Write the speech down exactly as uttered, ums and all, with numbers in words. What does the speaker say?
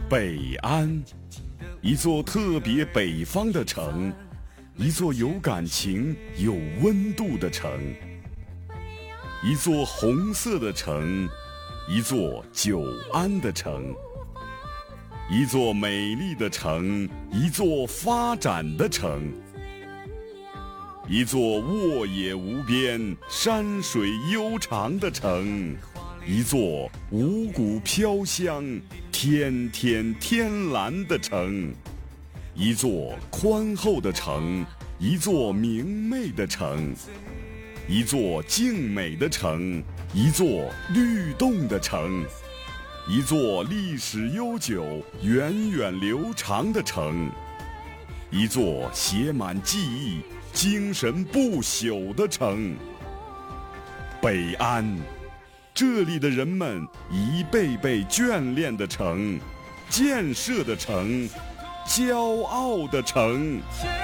北安，一座特别北方的城，一座有感情、有温度的城，一座红色的城，一座久安的城，一座美丽的城，一座发展的城，一座沃野无边、山水悠长的城，一座五谷飘香、天天天蓝的城，一座宽厚的城，一座明媚的城，一座静美的城，一座律动的城，一座历史悠久、源远流长的城，一座写满记忆、精神不朽的城。北安，这里的人们一辈辈眷恋的城，建设的城，骄傲的城。